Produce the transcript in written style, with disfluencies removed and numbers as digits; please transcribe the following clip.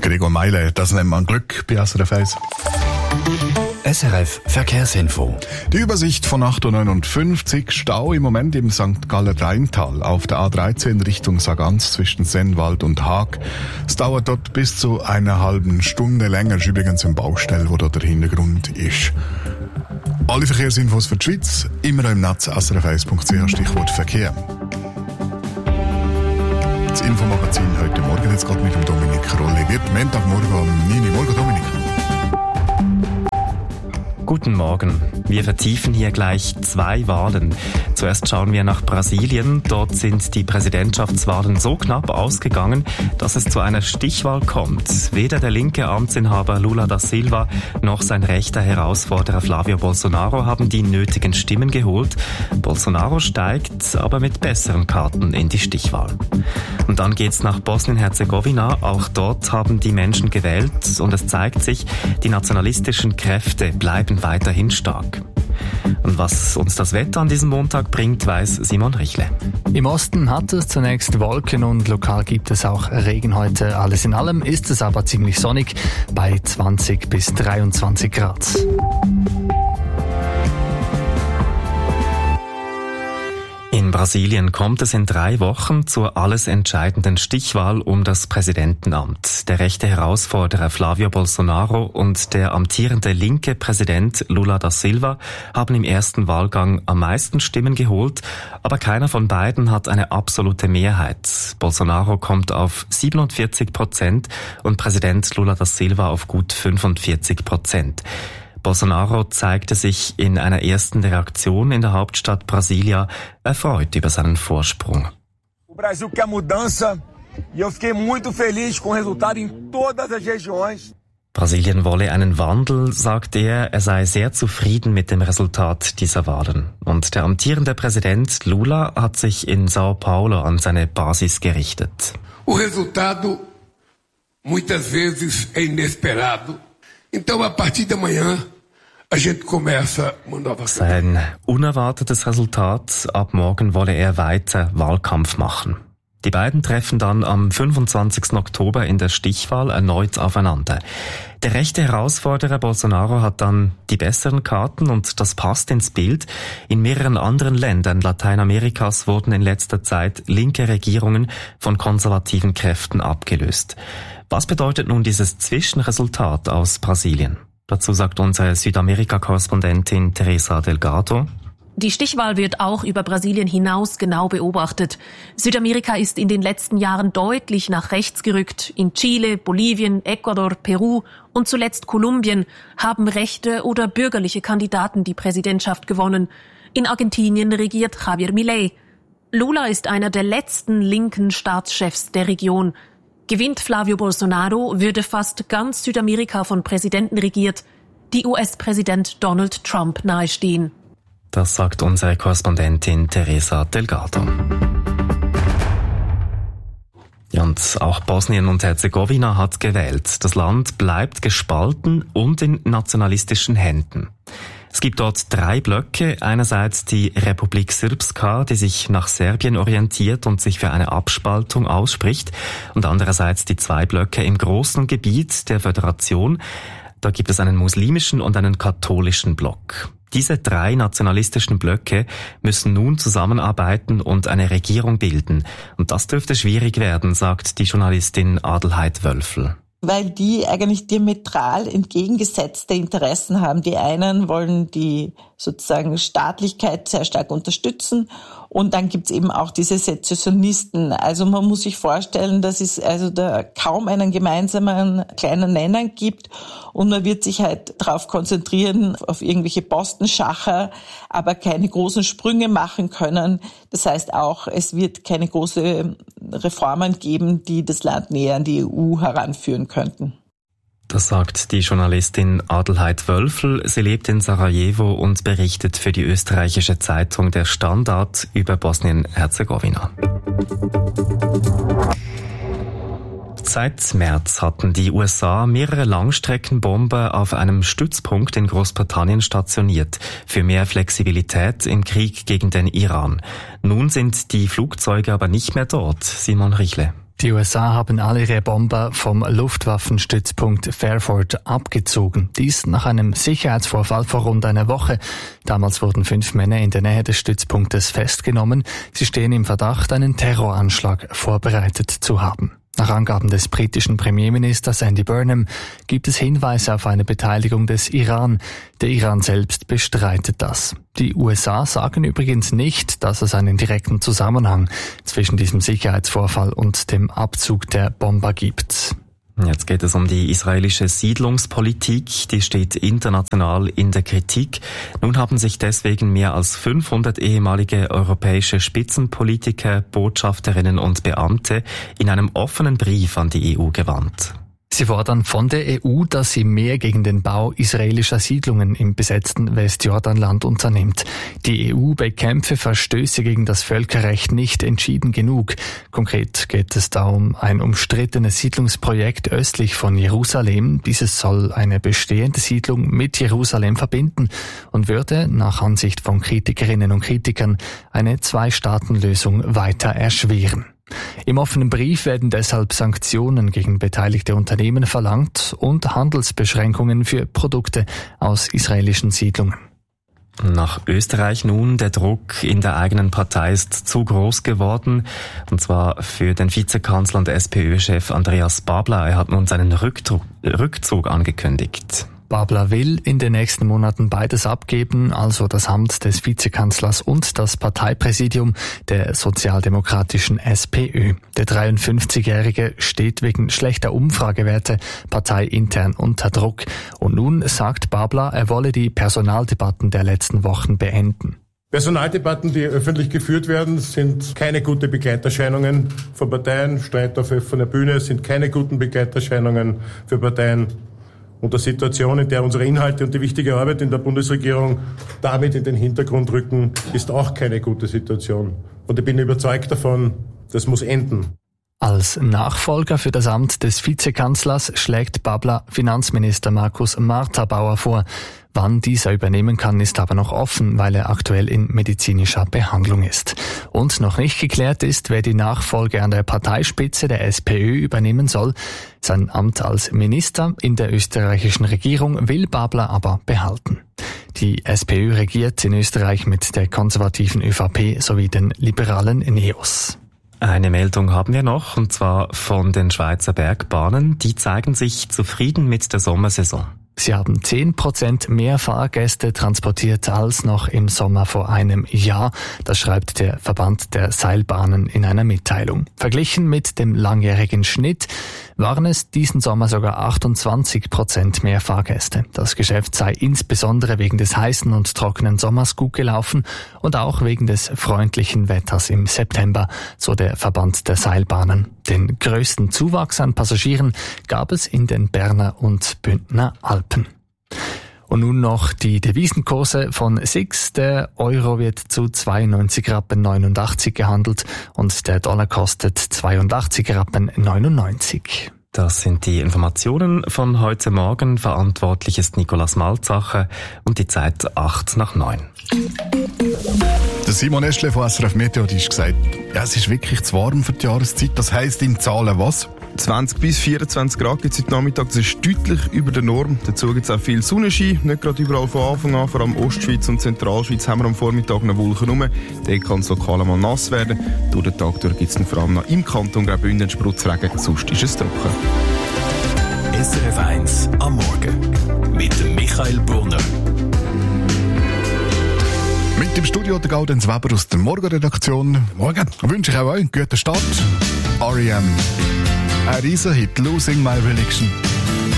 Gregor Meile, das nennt man Glück bei SRF 1. SRF Verkehrsinfo. Die Übersicht von 8.59 Uhr, Stau im Moment im St. Galler Rheintal auf der A13 Richtung Sargans zwischen Sennwald und Haag. Es dauert dort bis zu einer halben Stunde länger, ist übrigens im Baustell, wo da der Hintergrund ist. Alle Verkehrsinfos für die Schweiz, immer im Netz srf1.ch, Stichwort Verkehr. Das Infomagazin heute Morgen, jetzt geht mit dem Dominik Rolli. Wird Montagmorgen um 9 Uhr. Morgen, Dominik. Guten Morgen. Wir vertiefen hier gleich 2 Wahlen. Zuerst schauen wir nach Brasilien. Dort sind die Präsidentschaftswahlen so knapp ausgegangen, dass es zu einer Stichwahl kommt. Weder der linke Amtsinhaber Lula da Silva noch sein rechter Herausforderer Flavio Bolsonaro haben die nötigen Stimmen geholt. Bolsonaro steigt aber mit besseren Karten in die Stichwahl. Und dann geht's nach Bosnien-Herzegowina. Auch dort haben die Menschen gewählt und es zeigt sich, die nationalistischen Kräfte bleiben weiterhin stark. Und was uns das Wetter an diesem Montag bringt, weiß Simon Richle. Im Osten hat es zunächst Wolken und lokal gibt es auch Regen heute. Alles in allem ist es aber ziemlich sonnig bei 20 bis 23 Grad. In Brasilien kommt es in 3 Wochen zur alles entscheidenden Stichwahl um das Präsidentenamt. Der rechte Herausforderer Flavio Bolsonaro und der amtierende linke Präsident Lula da Silva haben im ersten Wahlgang am meisten Stimmen geholt, aber keiner von beiden hat eine absolute Mehrheit. Bolsonaro kommt auf 47% und Präsident Lula da Silva auf gut 45%. Bolsonaro zeigte sich in einer ersten Reaktion in der Hauptstadt Brasilia erfreut über seinen Vorsprung. O Brasil quer mudança e eu fiquei muito feliz com o resultado em todas as regiões. Brasilien wolle einen Wandel, sagt er. Er sei sehr zufrieden mit dem Resultat dieser Wahlen. Und der amtierende Präsident Lula hat sich in Sao Paulo an seine Basis gerichtet. O resultado muitas vezes é inesperado. Então a partir de amanhã sein unerwartetes Resultat, ab morgen wolle er weiter Wahlkampf machen. Die beiden treffen dann am 25. Oktober in der Stichwahl erneut aufeinander. Der rechte Herausforderer Bolsonaro hat dann die besseren Karten und das passt ins Bild. In mehreren anderen Ländern Lateinamerikas wurden in letzter Zeit linke Regierungen von konservativen Kräften abgelöst. Was bedeutet nun dieses Zwischenresultat aus Brasilien? Dazu sagt unsere Südamerika-Korrespondentin Teresa Delgado. Die Stichwahl wird auch über Brasilien hinaus genau beobachtet. Südamerika ist in den letzten Jahren deutlich nach rechts gerückt. In Chile, Bolivien, Ecuador, Peru und zuletzt Kolumbien haben rechte oder bürgerliche Kandidaten die Präsidentschaft gewonnen. In Argentinien regiert Javier Milei. Lula ist einer der letzten linken Staatschefs der Region. Gewinnt Flavio Bolsonaro, würde fast ganz Südamerika von Präsidenten regiert, die US-Präsident Donald Trump nahestehen. Das sagt unsere Korrespondentin Teresa Delgado. Und auch Bosnien und Herzegowina hat gewählt. Das Land bleibt gespalten und in nationalistischen Händen. Es gibt dort 3 Blöcke. Einerseits die Republik Srpska, die sich nach Serbien orientiert und sich für eine Abspaltung ausspricht. Und andererseits die 2 Blöcke im großen Gebiet der Föderation. Da gibt es einen muslimischen und einen katholischen Block. Diese 3 nationalistischen Blöcke müssen nun zusammenarbeiten und eine Regierung bilden. Und das dürfte schwierig werden, sagt die Journalistin Adelheid Wölfel. Weil die eigentlich diametral entgegengesetzte Interessen haben. Die einen wollen die sozusagen Staatlichkeit sehr stark unterstützen und dann gibt's eben auch diese Sezessionisten. Also man muss sich vorstellen, dass es also da kaum einen gemeinsamen kleinen Nenner gibt und man wird sich halt darauf konzentrieren, auf irgendwelche Postenschacher, aber keine großen Sprünge machen können. Das heißt auch, es wird keine großen Reformen geben, die das Land näher an die EU heranführen könnten. Das sagt die Journalistin Adelheid Wölfel. Sie lebt in Sarajevo und berichtet für die österreichische Zeitung Der Standard über Bosnien-Herzegowina. Seit März hatten die USA mehrere Langstreckenbomber auf einem Stützpunkt in Großbritannien stationiert, für mehr Flexibilität im Krieg gegen den Iran. Nun sind die Flugzeuge aber nicht mehr dort. Simon Richle. Die USA haben alle ihre Bomber vom Luftwaffenstützpunkt Fairford abgezogen. Dies nach einem Sicherheitsvorfall vor rund einer Woche. Damals wurden 5 Männer in der Nähe des Stützpunktes festgenommen. Sie stehen im Verdacht, einen Terroranschlag vorbereitet zu haben. Nach Angaben des britischen Premierministers Andy Burnham gibt es Hinweise auf eine Beteiligung des Iran. Der Iran selbst bestreitet das. Die USA sagen übrigens nicht, dass es einen direkten Zusammenhang zwischen diesem Sicherheitsvorfall und dem Abzug der Bomber gibt. Jetzt geht es um die israelische Siedlungspolitik. Die steht international in der Kritik. Nun haben sich deswegen mehr als 500 ehemalige europäische Spitzenpolitiker, Botschafterinnen und Beamte in einem offenen Brief an die EU gewandt. Sie fordern von der EU, dass sie mehr gegen den Bau israelischer Siedlungen im besetzten Westjordanland unternimmt. Die EU bekämpfe Verstöße gegen das Völkerrecht nicht entschieden genug. Konkret geht es da um ein umstrittenes Siedlungsprojekt östlich von Jerusalem. Dieses soll eine bestehende Siedlung mit Jerusalem verbinden und würde nach Ansicht von Kritikerinnen und Kritikern eine 2-Staaten-Lösung weiter erschweren. Im offenen Brief werden deshalb Sanktionen gegen beteiligte Unternehmen verlangt und Handelsbeschränkungen für Produkte aus israelischen Siedlungen. Nach Österreich nun, der Druck in der eigenen Partei ist zu groß geworden, und zwar für den Vizekanzler und SPÖ-Chef Andreas Babler. Er hat nun seinen Rückzug angekündigt. Babler will in den nächsten Monaten beides abgeben, also das Amt des Vizekanzlers und das Parteipräsidium der sozialdemokratischen SPÖ. Der 53-Jährige steht wegen schlechter Umfragewerte parteiintern unter Druck. Und nun sagt Babler, er wolle die Personaldebatten der letzten Wochen beenden. Personaldebatten, die öffentlich geführt werden, sind keine gute Begleiterscheinungen von Parteien. Streit auf offener Bühne sind keine guten Begleiterscheinungen für Parteien. Und der Situation, in der unsere Inhalte und die wichtige Arbeit in der Bundesregierung damit in den Hintergrund rücken, ist auch keine gute Situation. Und ich bin überzeugt davon, das muss enden. Als Nachfolger für das Amt des Vizekanzlers schlägt Babler Finanzminister Markus Marthabauer vor. Wann dieser übernehmen kann, ist aber noch offen, weil er aktuell in medizinischer Behandlung ist. Und noch nicht geklärt ist, wer die Nachfolge an der Parteispitze der SPÖ übernehmen soll. Sein Amt als Minister in der österreichischen Regierung will Babler aber behalten. Die SPÖ regiert in Österreich mit der konservativen ÖVP sowie den liberalen NEOS. Eine Meldung haben wir noch, und zwar von den Schweizer Bergbahnen. Die zeigen sich zufrieden mit der Sommersaison. Sie haben 10% mehr Fahrgäste transportiert als noch im Sommer vor einem Jahr. Das schreibt der Verband der Seilbahnen in einer Mitteilung. Verglichen mit dem langjährigen Schnitt waren es diesen Sommer sogar 28% mehr Fahrgäste. Das Geschäft sei insbesondere wegen des heißen und trockenen Sommers gut gelaufen und auch wegen des freundlichen Wetters im September, so der Verband der Seilbahnen. Den größten Zuwachs an Passagieren gab es in den Berner und Bündner Alpen. Und nun noch die Devisenkurse von SIX. Der Euro wird zu 92,89 Rappen gehandelt und der Dollar kostet 82,99 Rappen. Das sind die Informationen von heute Morgen. Verantwortlich ist Nicolas Malzacher und die Zeit 8:09. Der Simon Eschle von SRF Meteo hat gesagt, ja, es ist wirklich zu warm für die Jahreszeit. Das heisst in Zahlen was? 20 bis 24 Grad gibt es heute Nachmittag, das ist deutlich über der Norm. Dazu gibt es auch viel Sonnenschein, nicht gerade überall von Anfang an, vor allem Ostschweiz und Zentralschweiz haben wir am Vormittag noch Wolken rum. Dort kann es lokal mal nass werden. Durch den Tag gibt es vor allem noch im Kanton Graubünden Spritzregen, sonst ist es trocken. SRF 1 am Morgen mit dem Michael Brunner. Mit dem Studio der Gaudenz Weber aus der Morgenredaktion. Morgen. Wünsche ich auch einen guten Start. R.E.M. Ein Riesenhit, Losing My Religion.